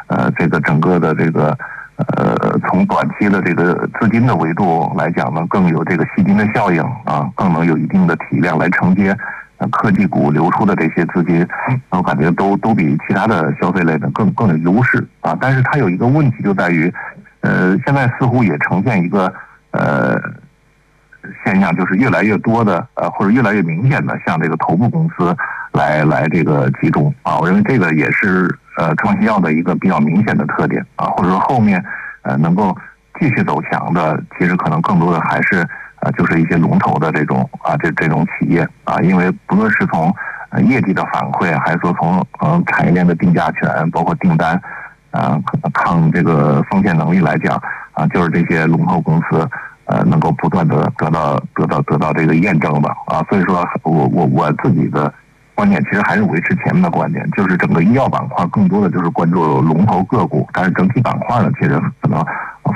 这个整个的这个从短期的这个资金的维度来讲呢，更有这个吸金的效应啊，更能有一定的体量来承接科技股流出的这些资金，我感觉都比其他的消费类的更有优势啊。但是它有一个问题就在于，现在似乎也呈现一个现象，就是越来越多的或者越来越明显的向这个头部公司来这个集中啊。我认为这个也是创新药的一个比较明显的特点啊，或者说后面能够继续走强的，其实可能更多的还是就是一些龙头的这种这种企业啊，因为不论是从业绩的反馈，还是说从产业链的定价权，包括订单抗这个风险能力来讲啊，就是这些龙头公司能够不断的得到这个验证吧啊，所以说我自己的观点其实还是维持前面的观点，就是整个医药板块更多的就是关注龙头个股，但是整体板块呢，其实可能